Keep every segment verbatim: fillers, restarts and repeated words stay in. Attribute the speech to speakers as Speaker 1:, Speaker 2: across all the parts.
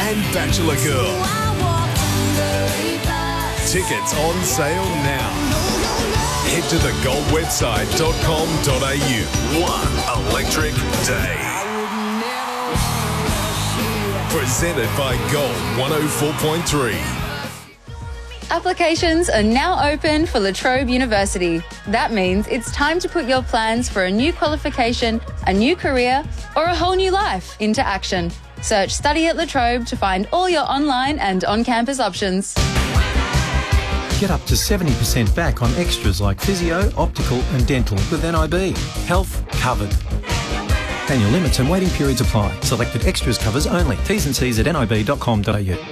Speaker 1: and Bachelor Girl. Tickets on sale now. Head to the gold website dot com dot a u. One electric day. Presented by Gold one oh four point three.
Speaker 2: Applications are now open for La Trobe University. That means it's time to put your plans for a new qualification, a new career, or a whole new life into action. Search Study at La Trobe to find all your online and on-campus options.
Speaker 3: Get up to seventy percent back on extras like physio, optical and dental with N I B. Health covered. Annual limits and waiting periods apply. Selected extras covers only. T's and C's at n i b dot com dot a u.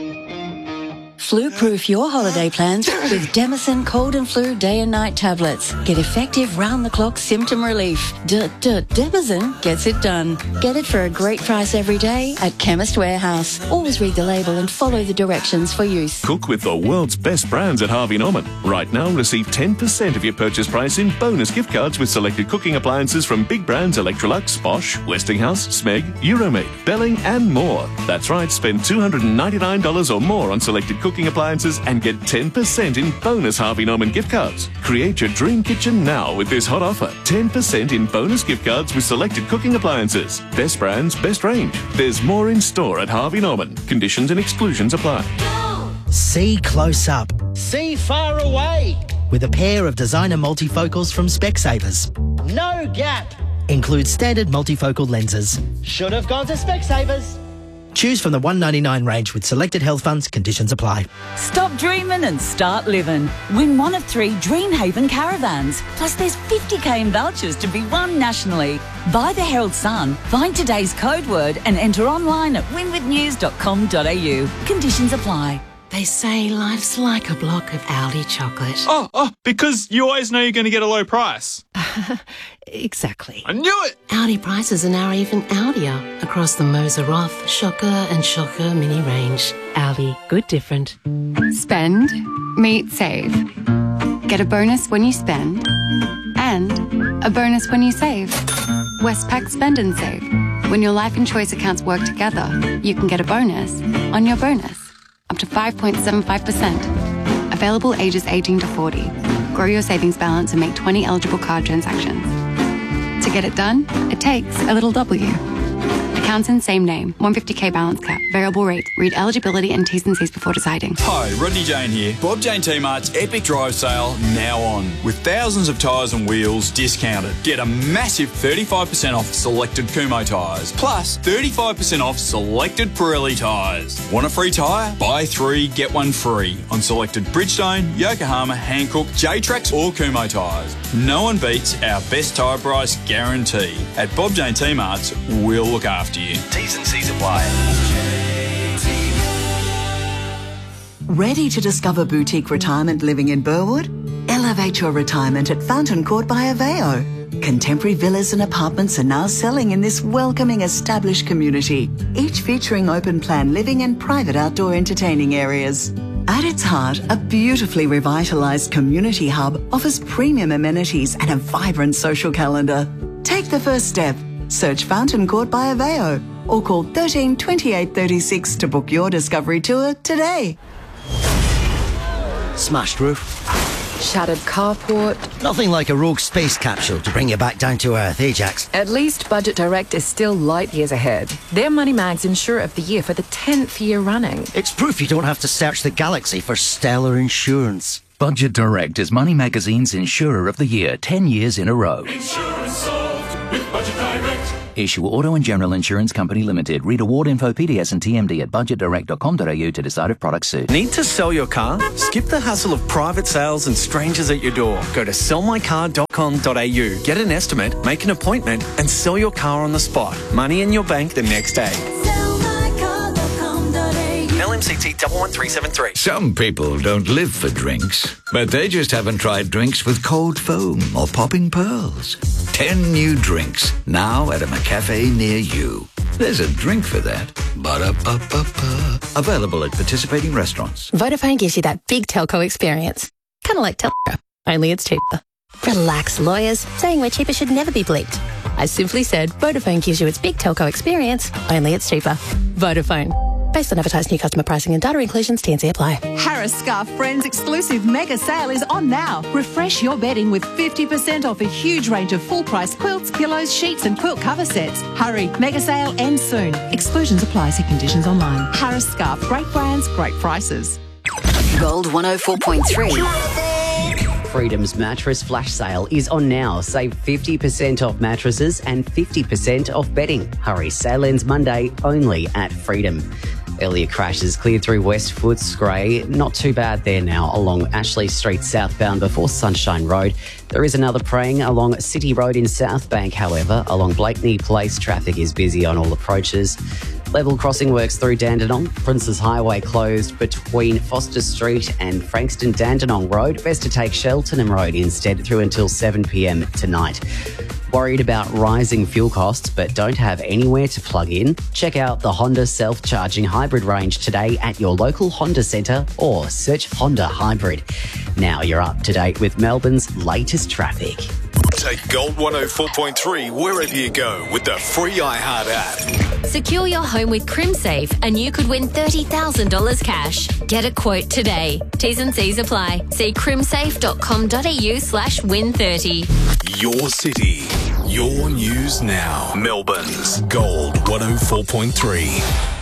Speaker 4: Flu-proof your holiday plans with Demicin cold and flu day and night tablets. Get effective round-the-clock symptom relief. D-D-Demicin gets it done. Get it for a great price every day at Chemist Warehouse. Always read the label and follow the directions for use.
Speaker 5: Cook with the world's best brands at Harvey Norman. Right now, receive ten percent of your purchase price in bonus gift cards with selected cooking appliances from big brands Electrolux, Bosch, Westinghouse, Smeg, Euromaid, Belling and more. That's right, spend two hundred ninety-nine dollars or more on selected cooking appliances and get ten percent in bonus Harvey Norman gift cards. Create your dream kitchen now with this hot offer. ten percent in bonus gift cards with selected cooking appliances. Best brands, best range. There's more in store at Harvey Norman. Conditions and exclusions apply.
Speaker 6: See close up. See far away. With a pair of designer multifocals from Specsavers. No gap. Includes standard multifocal lenses. Should have gone to Specsavers. Choose from the one ninety-nine range with selected health funds. Conditions apply.
Speaker 7: Stop dreaming and start living. Win one of three Dreamhaven caravans. Plus there's fifty k in vouchers to be won nationally. Buy the Herald Sun, find today's code word and enter online at winwith news dot com dot a u. Conditions apply.
Speaker 8: They say life's like a block of Aldi chocolate.
Speaker 9: Oh, oh, because you always know you're going to get a low price.
Speaker 8: Exactly.
Speaker 9: I knew it!
Speaker 8: Aldi prices are now even Aldier across the Moser Off, Shocker and Shocker mini range. Aldi, good different.
Speaker 10: Spend, meet, save. Get a bonus when you spend and a bonus when you save. Westpac Spend and Save. When your life and choice accounts work together, you can get a bonus on your bonus. Up to five point seven five percent. Available ages eighteen to forty. Grow your savings balance and make twenty eligible card transactions. To get it done, it takes a little W. Accounts in same name. one hundred fifty k balance cap. Variable rate. Read eligibility and T's and C's before deciding.
Speaker 11: Hi, Rodney Jane here. Bob Jane T-Mart's Epic Drive Sale now on. With thousands of tyres and wheels discounted. Get a massive thirty-five percent off selected Kumho tyres. Plus thirty-five percent off selected Pirelli tyres. Want a free tyre? Buy three, get one free. On selected Bridgestone, Yokohama, Hankook, J-Trax or Kumho tyres. No one beats our best tyre price guarantee. At Bob Jane T-Mart's, we'll look after you.
Speaker 12: T's and C's apply.
Speaker 13: Ready to discover boutique retirement living in Burwood? Elevate your retirement at Fountain Court by Aveo. Contemporary villas and apartments are now selling in this welcoming established community, each featuring open plan living and private outdoor entertaining areas. At its heart, a beautifully revitalised community hub offers premium amenities and a vibrant social calendar. Take the first step. Search Fountain Court by Aveo or call thirteen twenty-eight thirty-six to book your discovery tour today.
Speaker 6: Smashed roof.
Speaker 14: Shattered carport.
Speaker 6: Nothing like a rogue space capsule to bring you back down to earth, Ajax.
Speaker 14: At least Budget Direct is still light years ahead. They're Money Mag's Insurer of the Year for the tenth year running.
Speaker 6: It's proof you don't have to search the galaxy for stellar insurance.
Speaker 15: Budget Direct is Money Magazine's Insurer of the Year ten years in a row.
Speaker 16: Insurance solved with Budget Direct.
Speaker 15: Issue Auto and General Insurance Company Limited. Read award info, P D S and T M D at budget direct dot com dot a u to decide if products suit.
Speaker 17: Need to sell your car? Skip the hassle of private sales and strangers at your door. Go to sell my car dot com dot a u. Get an estimate, make an appointment and sell your car on the spot. Money in your bank the next day. L M C T one one three seven three.
Speaker 18: Some people don't live for drinks, but they just haven't tried drinks with cold foam or popping pearls. Ten new drinks, now at a McCafe near you. There's a drink for that. Ba-da-ba-ba-ba. Available at participating restaurants.
Speaker 19: Vodafone gives you that big telco experience. Kind of like telco, only it's cheaper. Relax, lawyers. Saying we're cheaper should never be bleeped. I simply said Vodafone gives you its big telco experience, only it's cheaper. Vodafone. Based on advertised new customer pricing and data inclusions, T N C apply.
Speaker 12: Harris Scarf Friends exclusive mega sale is on now. Refresh your bedding with fifty percent off a huge range of full-price quilts, pillows, sheets and quilt cover sets. Hurry, mega sale ends soon. Exclusions apply. See conditions online. Harris Scarf. Great brands, great prices.
Speaker 20: Gold one oh four point three.
Speaker 21: Freedom's mattress flash sale is on now. Save fifty percent off mattresses and fifty percent off bedding. Hurry, sale ends Monday only at Freedom. Earlier crashes cleared through West Footscray. Not too bad there now along Ashley Street southbound before Sunshine Road. There is another praying along City Road in Southbank, however. Along Blakeney Place, traffic is busy on all approaches. Level crossing works through Dandenong. Princes Highway closed between Foster Street and Frankston Dandenong Road. Best to take Sheltonham Road instead through until seven p m tonight. Worried about rising fuel costs but don't have anywhere to plug in? Check out the Honda self-charging hybrid range today at your local Honda centre or search Honda Hybrid. Now you're up to date with Melbourne's latest traffic.
Speaker 1: Take Gold one oh four point three wherever you go with the free iHeart app.
Speaker 22: Secure your home with CrimSafe and you could win thirty thousand dollars cash. Get a quote today. T's and C's apply. See crimsafe.com.au slash win 30.
Speaker 1: Your city, your news now. Melbourne's Gold one oh four point three.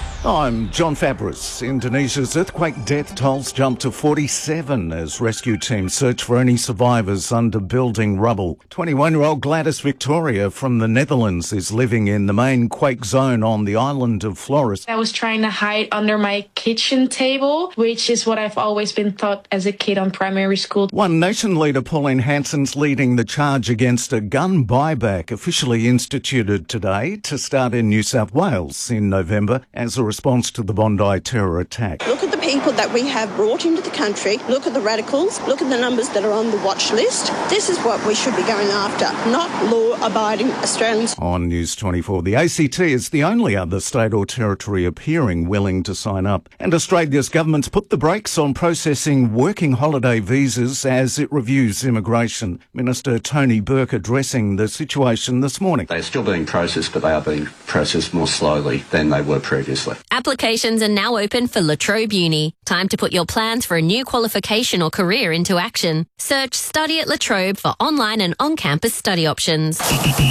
Speaker 23: I'm John Fabris. Indonesia's earthquake death tolls jumped to forty-seven as rescue teams search for any survivors under building rubble. twenty-one-year-old Gladys Victoria from the Netherlands is living in the main quake zone on the island of Flores.
Speaker 24: I was trying to hide under my kitchen table, which is what I've always been taught as a kid on primary school.
Speaker 23: One Nation leader, Pauline Hanson's leading the charge against a gun buyback officially instituted today to start in New South Wales in November as a response to the Bondi terror attack.
Speaker 25: Look at the people that we have brought into the country. Look at the radicals. Look at the numbers that are on the watch list. This is what we should be going after, not law-abiding Australians.
Speaker 23: On News twenty-four, the A C T is the only other state or territory appearing willing to sign up. And Australia's government's put the brakes on processing working holiday visas as it reviews immigration. Minister Tony Burke addressing the situation this morning.
Speaker 26: They're still being processed, but they are being processed more slowly than they were previously.
Speaker 22: Applications are now open for La Trobe Uni. Time to put your plans for a new qualification or career into action. Search Study at La Trobe for online and on-campus study options.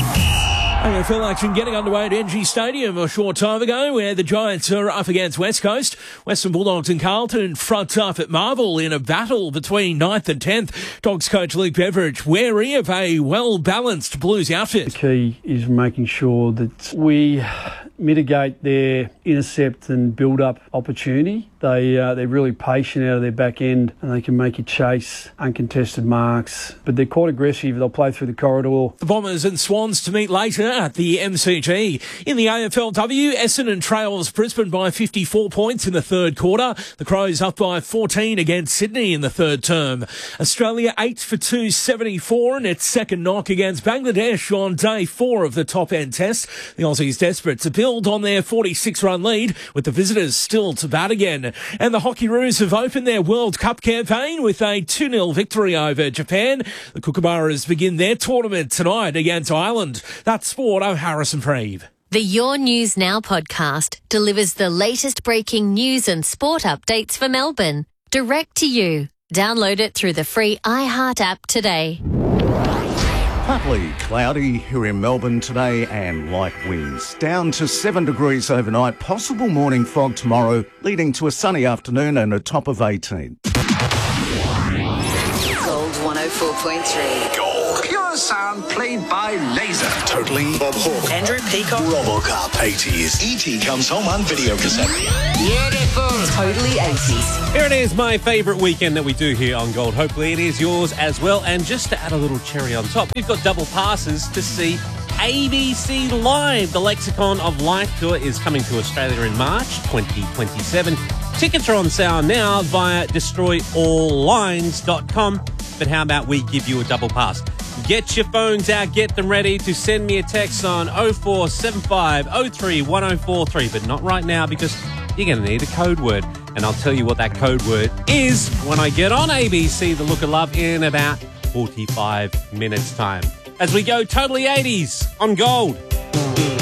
Speaker 27: A F L action getting underway at N G Stadium a short time ago, where the Giants are up against West Coast. Western Bulldogs and Carlton front up at Marvel in a battle between ninth and tenth. Dogs coach Luke Beveridge wary of a well-balanced Blues outfit.
Speaker 28: The key is making sure that we mitigate their intercept and build-up opportunity. They, uh, they're really patient out of their back end and they can make you chase uncontested marks. But they're quite aggressive. They'll play through the corridor.
Speaker 27: The Bombers and Swans to meet later at the M C G. In the A F L W, Essendon trails Brisbane by fifty-four points in the third quarter. The Crows up by fourteen against Sydney in the third term. Australia eight for two seventy-four in its second knock against Bangladesh on day four of the top-end test. The Aussies desperate to build on their forty-six run lead with the visitors still to bat again. And the Hockeyroos have opened their World Cup campaign with a two nil victory over Japan. The Kookaburras begin their tournament tonight against Ireland. That's sport. I'm Harrison Freeve.
Speaker 22: The Your News Now podcast delivers the latest breaking news and sport updates for Melbourne, direct to you. Download it through the free iHeart app today.
Speaker 23: Partly cloudy here in Melbourne today and light winds. Down to seven degrees overnight. Possible morning fog tomorrow, leading to a sunny afternoon and a top of eighteen.
Speaker 20: Gold one oh four point three.
Speaker 1: Gold.
Speaker 29: Pure sound played by laser.
Speaker 1: Totally Bob Hawke.
Speaker 29: Andrew Peacock.
Speaker 1: RoboCop. eighties.
Speaker 29: E T comes home on video cassette.
Speaker 20: Beautiful. Totally eighties.
Speaker 30: Here it is, my favourite weekend that we do here on Gold. Hopefully it is yours as well. And just to add a little cherry on top, we've got double passes to see A B C Live. The Lexicon of Life tour is coming to Australia in March twenty twenty-seven. Tickets are on sale now via destroy all lines dot com. But how about we give you a double pass? Get your phones out, get them ready to send me a text on oh four seven five oh three one oh four three. But not right now, because you're going to need a code word. And I'll tell you what that code word is when I get on A B C The Look of Love in about forty-five minutes time. As we go totally eighties on Gold.